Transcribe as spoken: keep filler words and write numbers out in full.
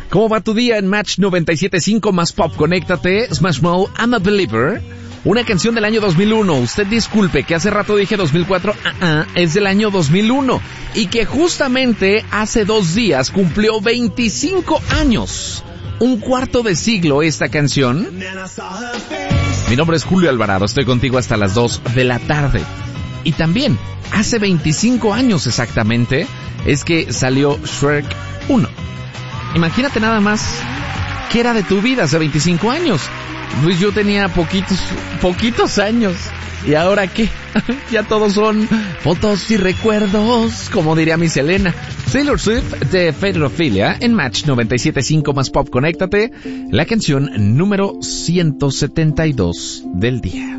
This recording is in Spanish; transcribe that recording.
¿Cómo va tu día en Match noventa y siete punto cinco más Pop? Conéctate, Smash Mouth, I'm a Believer. Una canción del año dos mil uno. Usted disculpe que hace rato dije dos mil cuatro, uh-uh, es del año dos mil uno. Y que justamente hace dos días cumplió veinticinco años. Un cuarto de siglo esta canción. Mi nombre es Julio Alvarado, estoy contigo hasta las dos de la tarde. Y también, hace veinticinco años exactamente, es que salió Shrek uno. Imagínate nada más, ¿qué era de tu vida hace veinticinco años? Pues yo tenía poquitos, poquitos años. ¿Y ahora qué? Ya todos son fotos y recuerdos, como diría mi Selena. Taylor Swift de Federophilia en Match noventa y siete punto cinco más Pop. Conéctate, la canción número ciento setenta y dos del día.